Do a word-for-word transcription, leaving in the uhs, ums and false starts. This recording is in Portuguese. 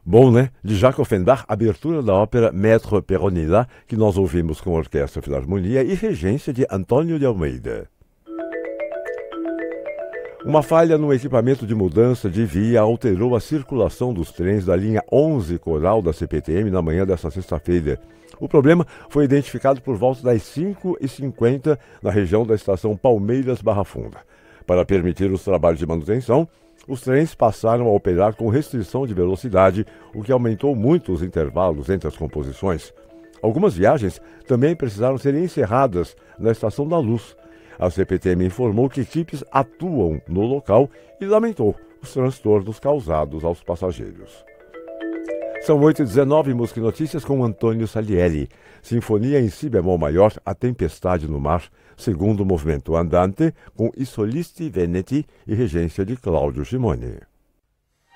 Bom, né? De Jacques Offenbach, abertura da ópera Maître Péronila, que nós ouvimos com a Orquestra Filarmonia e regência de Antônio de Almeida. Uma falha no equipamento de mudança de via alterou a circulação dos trens da linha onze Coral da C P T M na manhã desta sexta-feira. O problema foi identificado por volta das cinco e cinquenta na região da estação Palmeiras-Barra Funda. Para permitir os trabalhos de manutenção, os trens passaram a operar com restrição de velocidade, o que aumentou muito os intervalos entre as composições. Algumas viagens também precisaram ser encerradas na Estação da Luz. A C P T M informou que equipes atuam no local e lamentou os transtornos causados aos passageiros. São oito e dezenove, música e notícias com Antônio Salieri. Sinfonia em si bemol maior, A Tempestade no Mar, segundo movimento andante, com I Solisti Veneti e regência de Cláudio Gimone.